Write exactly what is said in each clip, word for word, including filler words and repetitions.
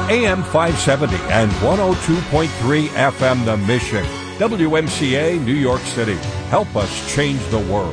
A M five seventy and one oh two point three F M The Mission. W M C A, New York City. Help us change the world.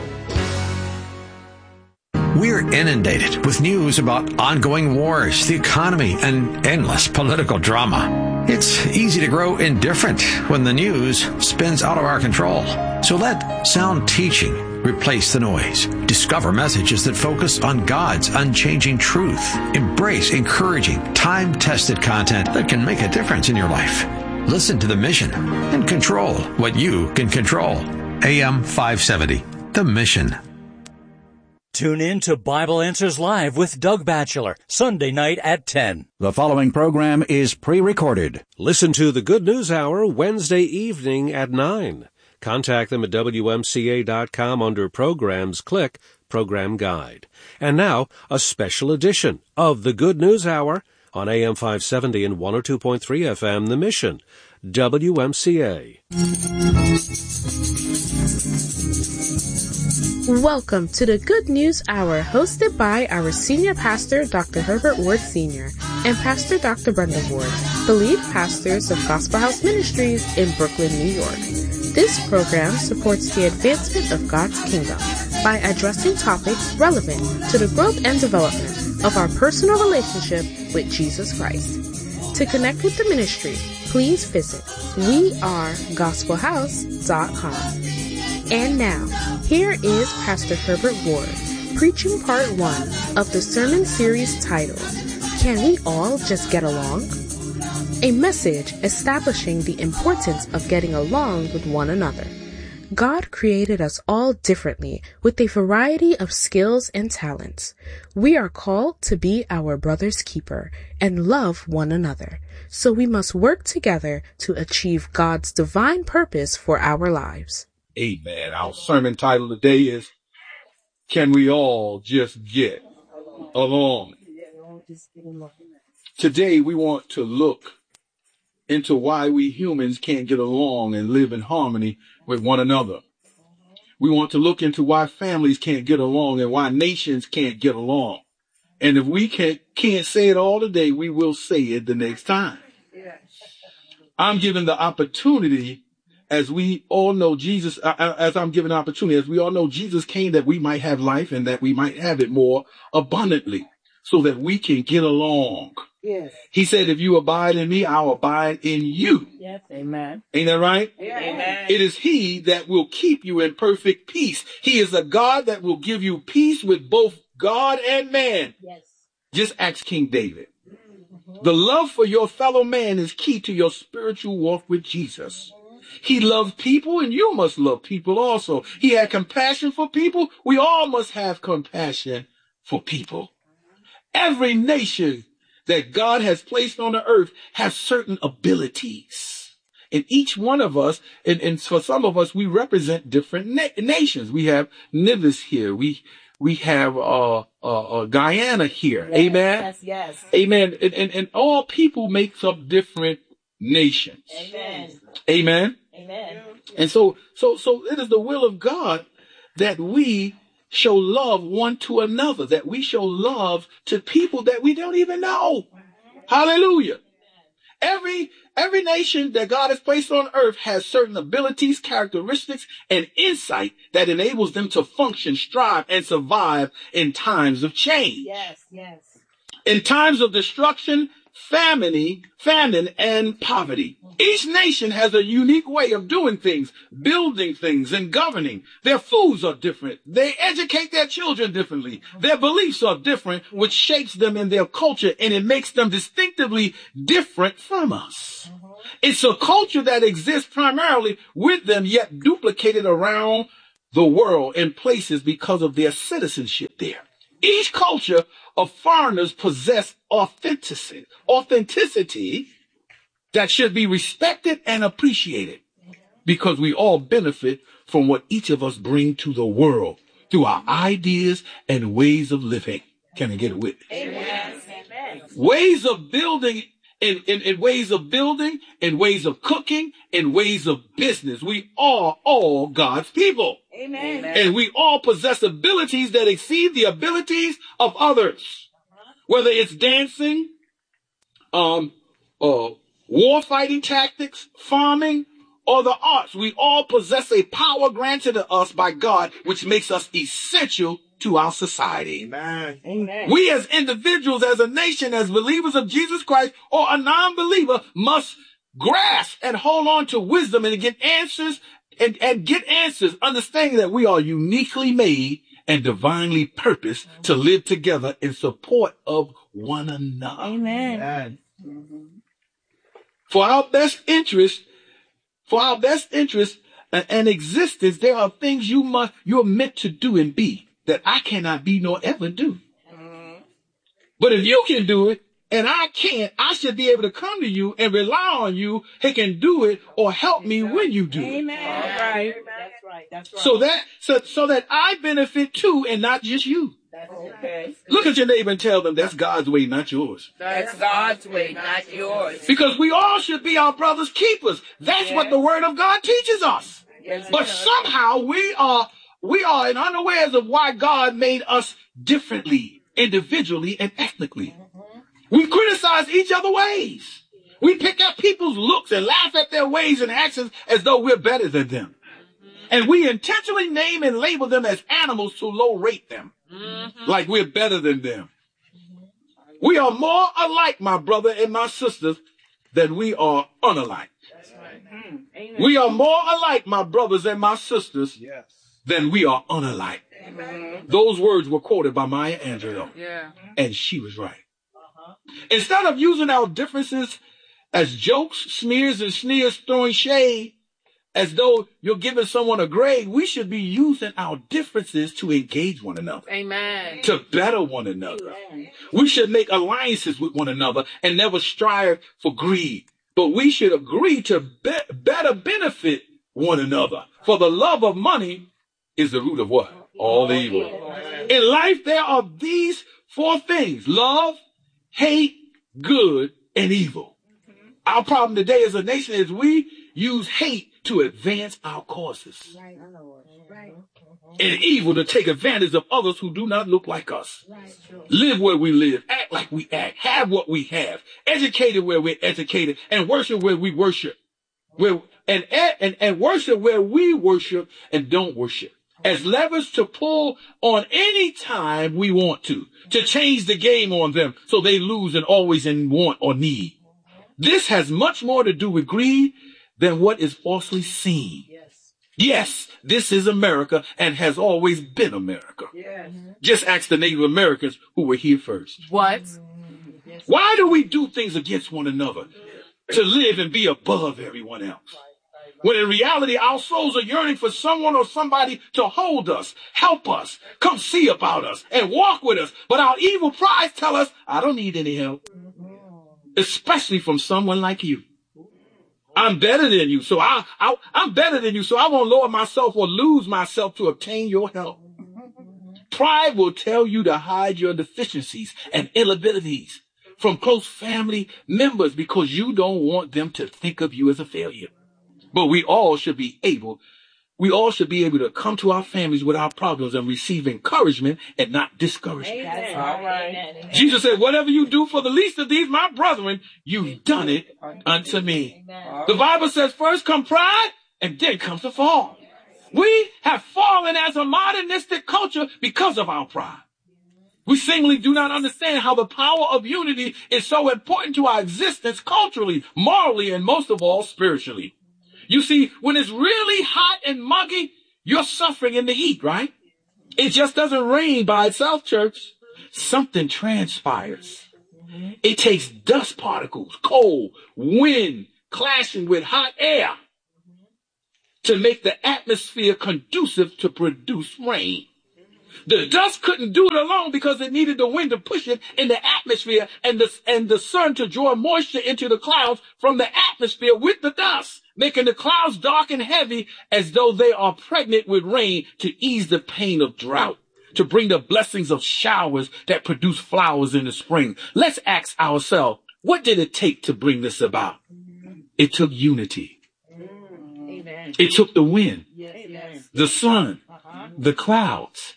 We're inundated with news about ongoing wars, the economy, and endless political drama. It's easy to grow indifferent when the news spins out of our control. So let sound teaching replace the noise. Discover messages that focus on God's unchanging truth. Embrace encouraging, time-tested content that can make a difference in your life. Listen to The Mission and control what you can control. A M five seventy, The Mission. Tune in to Bible Answers Live with Doug Batchelor, Sunday night at ten. The following program is pre-recorded. Listen to the Good News Hour Wednesday evening at nine. Contact them at W M C A dot com under Programs. Click Program Guide. And now, a special edition of the Good News Hour on A M five seventy and one oh two point three F M The Mission, W M C A. Welcome to the Good News Hour, hosted by our Senior Pastor, Doctor Herbert Ward Senior, and Pastor Doctor Brenda Ward, the lead pastors of Gospel House Ministries in Brooklyn, New York. This program supports the advancement of God's kingdom by addressing topics relevant to the growth and development of our personal relationship with Jesus Christ. To connect with the ministry, please visit we are gospel house dot com. And now, here is Pastor Herbert Ward, preaching part one of the sermon series titled, Can We All Just Get Along? A message establishing the importance of getting along with one another. God created us all differently with a variety of skills and talents. We are called to be our brother's keeper and love one another. So we must work together to achieve God's divine purpose for our lives. Amen. Our sermon title today is, Can We All Just Get Along? Today we want to look into why we humans can't get along and live in harmony with one another. We want to look into why families can't get along and why nations can't get along. And if we can't, can't say it all today, we will say it the next time. I'm given the opportunity, as we all know Jesus, uh, as I'm given the opportunity, as we all know Jesus came that we might have life and that we might have it more abundantly so that we can get along. Yes. He said, if you abide in me, I'll abide in you. Yes, amen. Ain't that right? Amen. It is he that will keep you in perfect peace. He is a God that will give you peace with both God and man. Yes. Just ask King David. Mm-hmm. The love for your fellow man is key to your spiritual walk with Jesus. Mm-hmm. He loved people, and you must love people also. He had compassion for people. We all must have compassion for people. Every nation that God has placed on the earth has certain abilities. And each one of us, and, and for some of us, we represent different na- nations. We have Nevis here. We we have uh, uh, uh, Guyana here. Yes, Amen? Yes, yes. Amen. And, and, and all people make up different nations. Amen. Amen? Amen. And so, so, so it is the will of God that we show love one to another, that we show love to people that we don't even know. Hallelujah. Every, every nation that God has placed on earth has certain abilities, characteristics, and insight that enables them to function, strive, and survive in times of change. Yes, yes. In times of destruction, famine, famine, and poverty. Each nation has a unique way of doing things, building things, and governing. Their foods are different. They educate their children differently. Their beliefs are different, which shapes them in their culture, and it makes them distinctively different from us. It's a culture that exists primarily with them, yet duplicated around the world in places because of their citizenship there. Each culture of foreigners possess authenticity, authenticity that should be respected and appreciated because we all benefit from what each of us bring to the world through our ideas and ways of living. Can I get it with me? Amen. Amen. Ways of building, in, in, in ways of building, in ways of cooking, in ways of business. We are all God's people. Amen. And we all possess abilities that exceed the abilities of others. Whether it's dancing, um, uh, war fighting tactics, farming, or the arts. We all possess a power granted to us by God, which makes us essential to our society. Amen. Amen. We as individuals, as a nation, as believers of Jesus Christ, or a non-believer, must grasp and hold on to wisdom and get answers and, and get answers, understanding that we are uniquely made and divinely purposed to live together in support of one another. Amen. For our best interest, for our best interest and, and existence, there are things you must, you're meant to do and be that I cannot be nor ever do. Mm-hmm. But if you can do it and I can't, I should be able to come to you and rely on you who can do it or help me when you do Amen. it. All right. That's right. That's right. So that, so, so that I benefit too and not just you. That's okay. Look at your neighbor and tell them that's God's way, not yours. That's God's way, not yours. Because we all should be our brother's keepers. That's Yes. what the word of God teaches us. Yes, But it does. somehow we are, we are unawares of why God made us differently, individually and ethnically. We criticize each other's ways. We pick at people's looks and laugh at their ways and actions as though we're better than them. And we intentionally name and label them as animals to low rate them, mm-hmm. like we're better than them. We are more alike, my brother and my sisters, than we are unalike. That's right. Mm-hmm. We are more alike, my brothers and my sisters, Yes. than we are unalike. Amen. Those words were quoted by Maya Angelou, Yeah. and she was right. Instead of using our differences as jokes, smears, and sneers, throwing shade as though you're giving someone a grade, we should be using our differences to engage one another, Amen. to better one another. Amen. We should make alliances with one another and never strive for greed, but we should agree to be- better benefit one another. For the love of money is the root of what? All evil. In life, there are these four things: love, hate, good, and evil. Our problem today as a nation is we use hate to advance our causes. Right. Right. And evil to take advantage of others who do not look like us. Right. Live where we live, act like we act, have what we have, educated where we're educated, and worship where we worship. Where, and, and, and worship where we worship and don't worship. As levers to pull on any time we want to, to change the game on them so they lose and always in want or need. This has much more to do with greed than what is falsely seen. Yes. Yes, this is America and has always been America. Yes. Just ask the Native Americans who were here first. What? Why do we do things against one another? To live and be above everyone else. When in reality, our souls are yearning for someone or somebody to hold us, help us, come see about us, and walk with us. But our evil prides tell us, I don't need any help. Especially from someone like you. I'm better than you, so I, I, I'm better than you, so I won't lower myself or lose myself to obtain your help. Pride will tell you to hide your deficiencies and inabilities from close family members because you don't want them to think of you as a failure. But we all should be able, we all should be able to come to our families with our problems and receive encouragement and not discouragement. That's all right. Jesus said, whatever you do for the least of these, my brethren, you've done it unto me. The Bible says first come pride and then comes the fall. We have fallen as a modernistic culture because of our pride. We seemingly do not understand how the power of unity is so important to our existence culturally, morally, and most of all, spiritually. You see, when it's really hot and muggy, you're suffering in the heat, right? It just doesn't rain by itself, church. Something transpires. It takes dust particles, cold, wind, clashing with hot air to make the atmosphere conducive to produce rain. The dust couldn't do it alone because it needed the wind to push it in the atmosphere and the, and the sun to draw moisture into the clouds from the atmosphere with the dust, making the clouds dark and heavy as though they are pregnant with rain to ease the pain of drought, to bring the blessings of showers that produce flowers in the spring. Let's ask ourselves, what did it take to bring this about? It took unity. Amen. It took the wind, Yes. the sun, the clouds,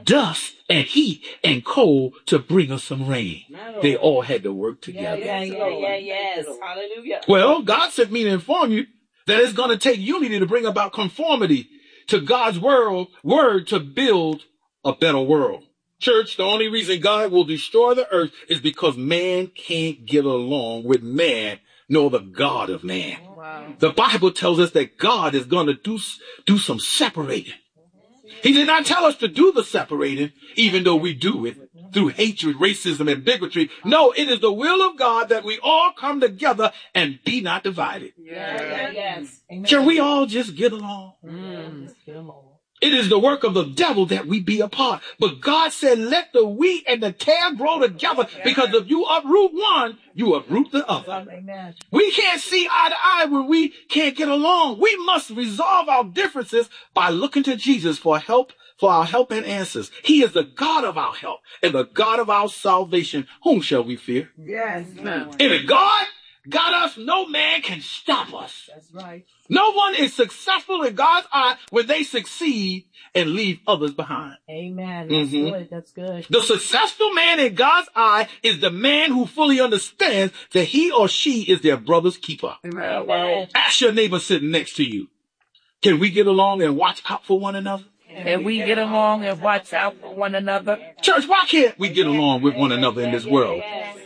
dust and heat and cold to bring us some rain. They all had to work Yeah, together. yeah, yeah, yeah, yes. Hallelujah. Well, God sent me to inform you that it's going to take unity to bring about conformity to God's world, word to build a better world. Church, the only reason God will destroy the earth is because man can't get along with man, nor the God of man. Wow. The Bible tells us that God is going to do, do some separating. He did not tell us to do the separating, even though we do it through hatred, racism, and bigotry. No, it is the will of God that we all come together and be not divided. Yeah, yeah, yes. Amen. Can we all just get along? Mm. Get along. It is the work of the devil that we be apart. But God said, let the wheat and the tare grow together, because if you uproot one, you uproot the other. Amen. We can't see eye to eye when we can't get along. We must resolve our differences by looking to Jesus for help, for our help and answers. He is the God of our help and the God of our salvation. Whom shall we fear? Yes. If God got us, no man can stop us. That's right. No one is successful in God's eye when they succeed and leave others behind. Amen. That's Mhm. good. That's good. The successful man in God's eye is the man who fully understands that he or she is their brother's keeper. Amen. Ask your neighbor sitting next to you, can we get along and watch out for one another? And we get along and watch out for one another. Church, why can't we get along with one another in this world?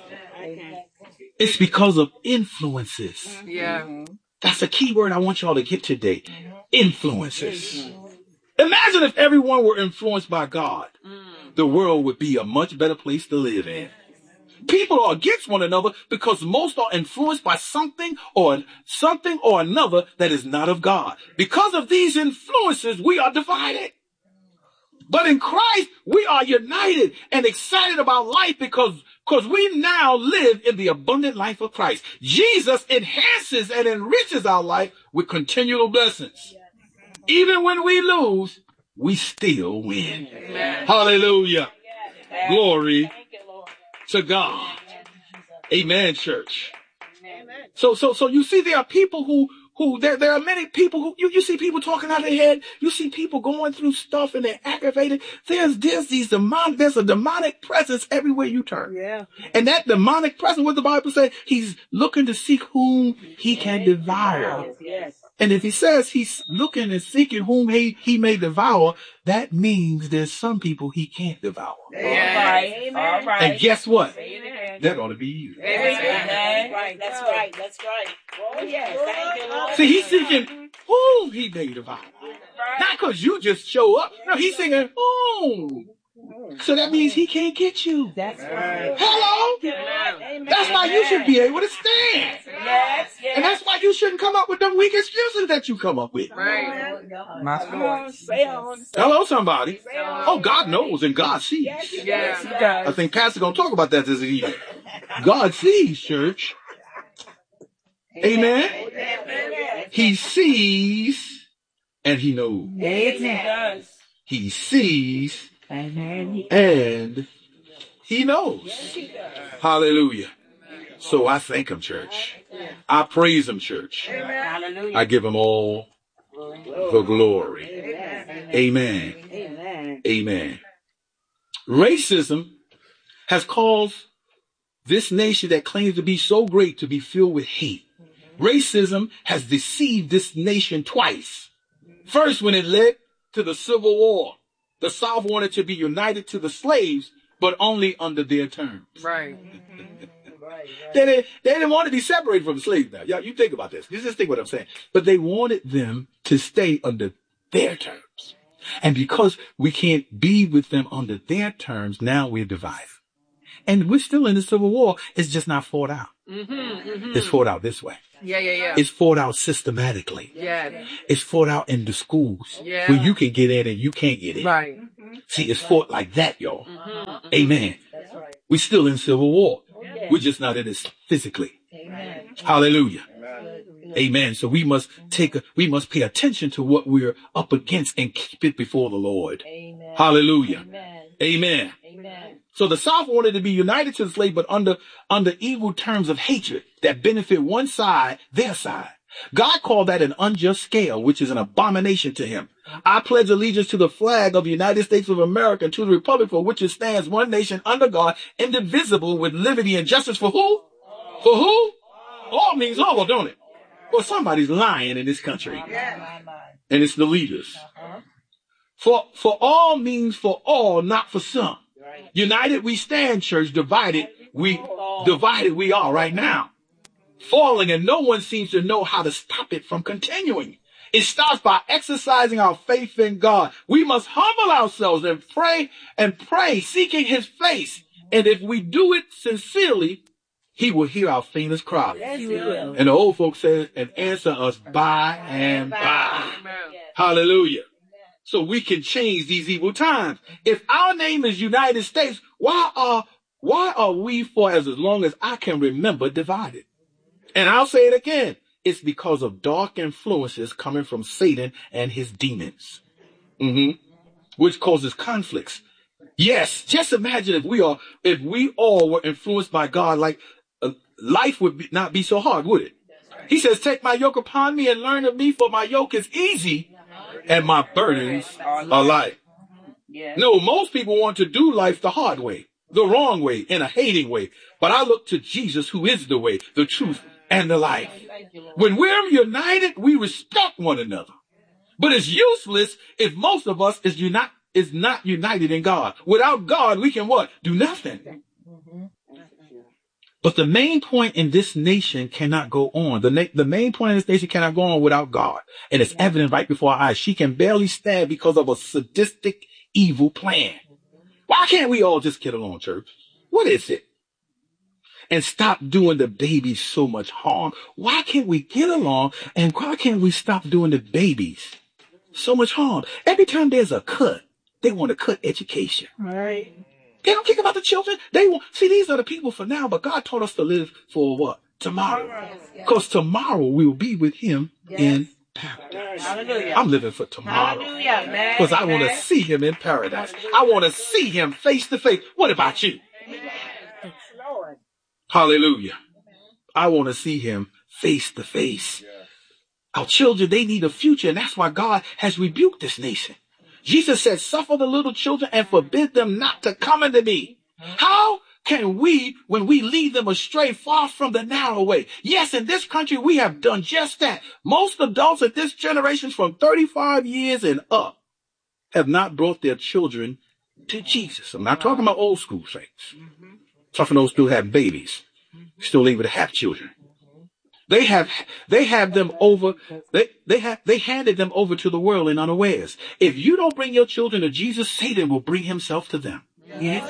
It's because of influences. Yeah. That's a key word I want y'all to get today. Influences. Imagine if everyone were influenced by God. The world would be a much better place to live in. People are against one another because most are influenced by something or something or another that is not of God. Because of these influences, we are divided. But in Christ, we are united and excited about life because, because we now live in the abundant life of Christ. Jesus enhances and enriches our life with continual blessings. Even when we lose, we still win. Amen. Hallelujah. Yes. Glory Thank you, Lord. to God. Amen, church. So, so, so you see, there are people who, who, there, there are many people who, you, you see people talking out of their head. You see people going through stuff and they're aggravated. There's, there's these demonic, there's a demonic presence everywhere you turn. Yeah. And that demonic presence, what the Bible says, he's looking to seek whom he can devour. Yes, yes. And if he says he's looking and seeking whom he, he may devour, that means there's some people he can't devour. Yes. All right. Amen. All right. And guess what? Say it again. That ought to be you. Amen. That's right. That's right. That's right. Oh, yes. Thank you, Lord. See, he's seeking whom he may devour. Not because you just show up. No, he's singing whom. So that means he can't get you. That's right. Hello? Amen. That's why you should be able to stand. Yes, yes. And that's why you shouldn't come up with them weak excuses that you come up with. Right. My Say on. Hello, somebody. Oh, God knows and God sees. Yes, he does. I think Pastor gonna talk about that this evening. God sees, church. Amen. Amen. He sees and he knows. Yes, he does. He sees Amen. and he knows. Hallelujah. So I thank him, church. I praise him, church. Hallelujah. I give him all the glory. Amen. Amen. Amen. Racism has caused this nation that claims to be so great to be filled with hate. Racism has deceived this nation twice. First, when it led to the Civil War, the South wanted to be united to the slaves, but only under their terms. Right. They didn't, they didn't want to be separated from the slaves now. Y'all, you think about this. You just think what I'm saying. But they wanted them to stay under their terms. And because we can't be with them under their terms, now we're divided. And we're still in the Civil War. It's just not fought out. Mm-hmm, mm-hmm. It's fought out this way. Yeah, yeah, yeah. It's fought out systematically. Yeah. It's fought out in the schools Yeah. where you can get in and you can't get in. Right. See, it's fought like that, y'all. Mm-hmm. Amen. That's right. We're still in Civil War. Yeah. We're just not in it physically. Amen. Hallelujah. Amen. Amen. So we must take, a, we must pay attention to what we're up against and keep it before the Lord. Amen. Hallelujah. Amen. Amen. Amen. So the South wanted to be united to the slave, but under, under evil terms of hatred that benefit one side, their side. God called that an unjust scale, which is an abomination to him. I pledge allegiance to the flag of the United States of America and to the republic for which it stands, one nation under God, indivisible, with liberty and justice for who? For who? All means all, don't it? Well, somebody's lying in this country. And it's the leaders. For, for all means for all, not for some. United we stand, church. Divided we, divided we are right now. Falling, and no one seems to know how to stop it from continuing. It starts by exercising our faith in God. We must humble ourselves and pray and pray, seeking his face. And if we do it sincerely, he will hear our faintest cry. Yes, he will. And the old folks say, and answer us by and by. Hallelujah. So we can change these evil times. If our name is United States, why are, why are we, for as long as I can remember, divided? And I'll say it again. It's because of dark influences coming from Satan and his demons, mm-hmm. which causes conflicts. Yes, just imagine if we are, if we all were influenced by God, like uh, life would be, not be so hard, would it? He says, take my yoke upon me and learn of me, for my yoke is easy and my burdens are light. No, most people want to do life the hard way, the wrong way, in a hating way. But I look to Jesus, who is the way, the truth, and the life. When we're united, we respect one another. But it's useless if most of us is not is not united in God. Without God, we can what? Do nothing. But the main point in this nation cannot go on. The, na- the main point in this nation cannot go on without God. And it's evident right before our eyes. She can barely stand because of a sadistic, evil plan. Why can't we all just get along, church? What is it? And stop doing the babies so much harm. Why can't we get along, and why can't we stop doing the babies so much harm? Every time there's a cut, they want to cut education. Right. They don't think about the children. They want, see, these are the people for now, but God taught us to live for what? Tomorrow. Because tomorrow we will be with him yes. in paradise. Hallelujah. I'm living for tomorrow. Hallelujah, man. Because I want to see him in paradise. I want to see him face to face. What about you? Lord. Hallelujah. I want to see him face to face. Our children, they need a future, and that's why God has rebuked this nation. Jesus said, suffer the little children and forbid them not to come unto me. How can we, when we lead them astray far from the narrow way? Yes, in this country, we have done just that. Most adults at this generation from thirty-five years and up have not brought their children to Jesus. I'm not talking about old school saints. Talking those who have babies, still able to have children. They have, they have them over, they, they have, they handed them over to the world in unawares. If you don't bring your children to Jesus, Satan will bring himself to them. Yes.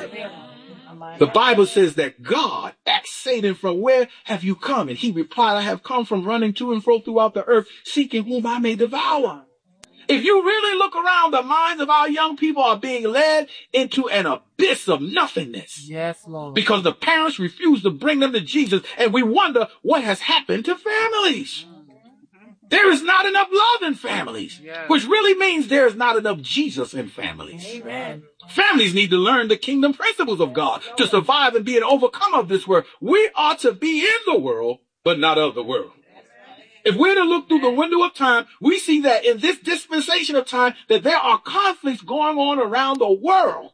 The Bible says that God asked Satan, from where have you come? And he replied, I have come from running to and fro throughout the earth, seeking whom I may devour. If you really look around, the minds of our young people are being led into an abyss of nothingness. Yes, Lord. Because the parents refuse to bring them to Jesus, and we wonder what has happened to families. There is not enough love in families, yes. which really means there is not enough Jesus in families. Amen. Families need to learn the kingdom principles of God to survive and be an overcomer of this world. We are to be in the world, but not of the world. If we're to look through the window of time, we see that in this dispensation of time, that there are conflicts going on around the world.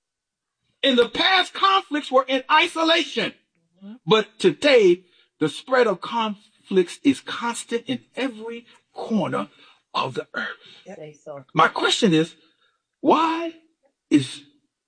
In the past, conflicts were in isolation. But today, the spread of conflicts is constant in every corner of the earth. My question is, why is,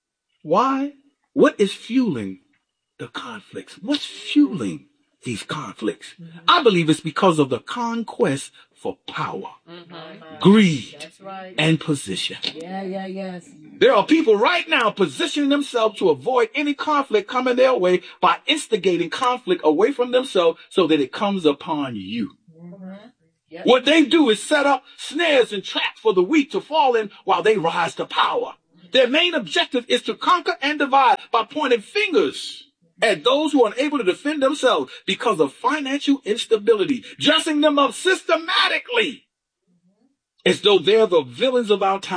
why, what is fueling the conflicts? What's fueling these conflicts? Mm-hmm. I believe it's because of the conquest for power, mm-hmm. greed, That's right. and position. Yeah, yeah, yes. There are people right now positioning themselves to avoid any conflict coming their way by instigating conflict away from themselves so that it comes upon you. Mm-hmm. Yep. What they do is set up snares and traps for the weak to fall in while they rise to power. Their main objective is to conquer and divide by pointing fingers at those who are unable to defend themselves because of financial instability, dressing them up systematically as though they're the villains of our time.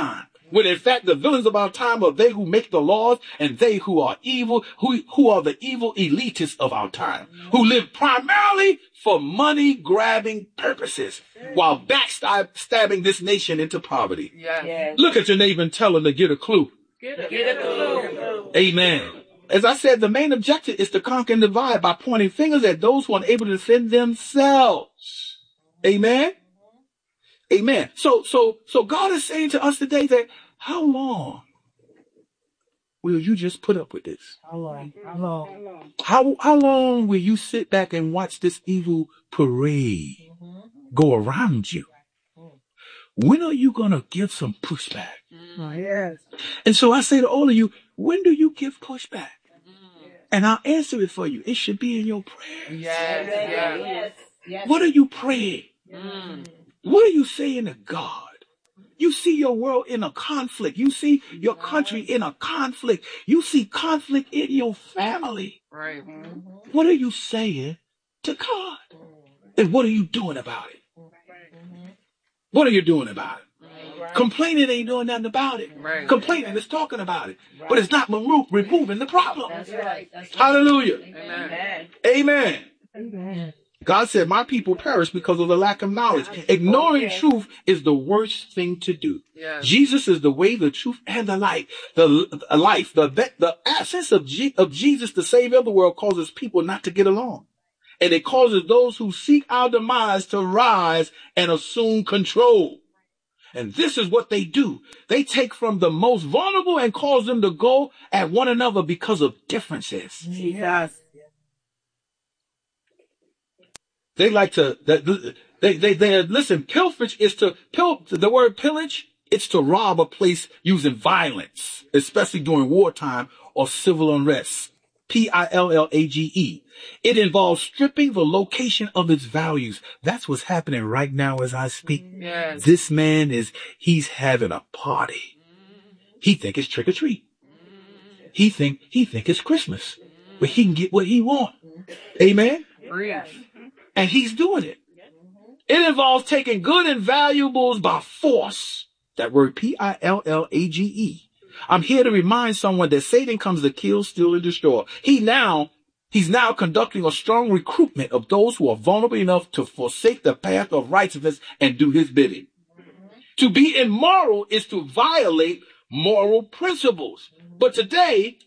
When in fact the villains of our time are they who make the laws and they who are evil, who, who are the evil elitists of our time, who live primarily for money-grabbing purposes while backstabbing this nation into poverty. Yes. Look at your neighbor and tell him to get a clue. Get a, get a clue. Amen. As I said, the main objective is to conquer and divide by pointing fingers at those who are unable to defend themselves. Amen. Amen. So, so, so God is saying to us today that how long will you just put up with this? How long? How long? How, how long will you sit back and watch this evil parade go around you? When are you going to give some pushback? Oh, yes. And so I say to all of you, when do you give pushback? And I'll answer it for you. It should be in your prayers. Yes, yes. Yes. What are you praying? Mm. What are you saying to God? You see your world in a conflict. You see your country in a conflict. You see conflict in your family. Right. What are you saying to God? And what are you doing about it? What are you doing about it? Complaining ain't doing nothing about it. Right. Complaining is talking about it. But it's not remo- removing the problem. That's right. That's right. Hallelujah. Amen. Amen. Amen. God said, my people perish because of the lack of knowledge. Ignoring truth is the worst thing to do. Yes. Jesus is the way, the truth, and the light. The, the life, the, the absence of, G, of Jesus, the Savior of the world, causes people not to get along. And it causes those who seek our demise to rise and assume control. And this is what they do. They take from the most vulnerable and cause them to go at one another because of differences. Yes. They like to, they, they, they, listen, pilferage is to, pil, the word pillage, it's to rob a place using violence, especially during wartime or civil unrest. P I L L A G E. It involves stripping the location of its values. That's what's happening right now as I speak. Yes. This man is, he's having a party. He think it's trick or treat. He think, he think it's Christmas, but he can get what he want. Amen. Yes. And he's doing it. It involves taking good and valuables by force. That word P I L L A G E. I'm here to remind someone that Satan comes to kill, steal, and destroy. He now, he's now conducting a strong recruitment of those who are vulnerable enough to forsake the path of righteousness and do his bidding. To be immoral is to violate moral principles. But today,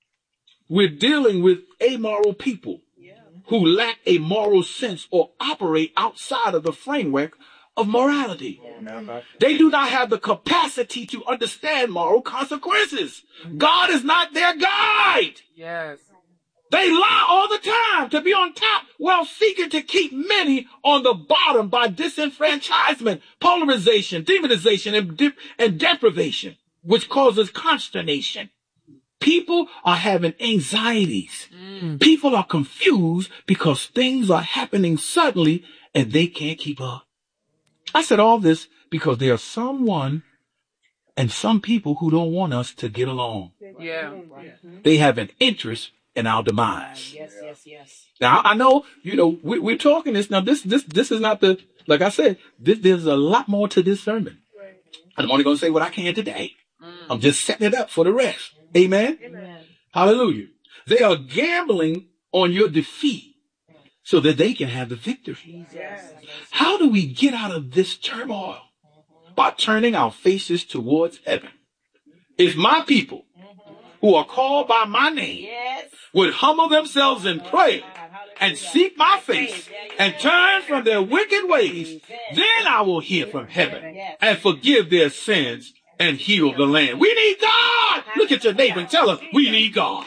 we're dealing with amoral people who lack a moral sense or operate outside of the framework of morality. They do not have the capacity to understand moral consequences. God is not their guide. Yes. They lie all the time to be on top while seeking to keep many on the bottom by disenfranchisement, polarization, demonization, and, de- and deprivation, which causes consternation. People are having anxieties. Mm. People are confused because things are happening suddenly and they can't keep up. I said all this because there's someone and some people who don't want us to get along. Yeah. They have an interest in our demise. Yes, yes, yes. Now, I know, you know, we, we're talking this. Now, this, this, this is not the, like I said, this, there's a lot more to this sermon. I'm only going to say what I can today. Mm. I'm just setting it up for the rest. Amen? Amen. Hallelujah. They are gambling on your defeat so that they can have the victory. Yes. How do we get out of this turmoil? By turning our faces towards heaven. If my people who are called by my name yes. would humble themselves and pray and seek my face and turn from their wicked ways, then I will hear from heaven and forgive their sins and heal the land. We need God. Look at your neighbor and tell them, we need God.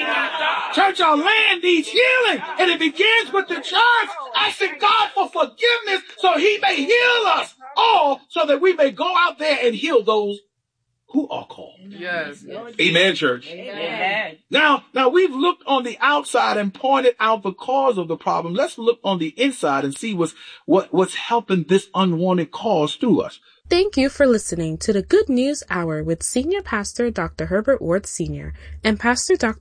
Church, our land needs healing. And it begins with the church asking God for forgiveness so he may heal us all so that we may go out there and heal those who are called. Yes. Amen, church. Amen. Now, now we've looked on the outside and pointed out the cause of the problem. Let's look on the inside and see what's, what, what's helping this unwanted cause through us. Thank you for listening to the Good News Hour with Senior Pastor Doctor Herbert Ward Senior and Pastor Doctor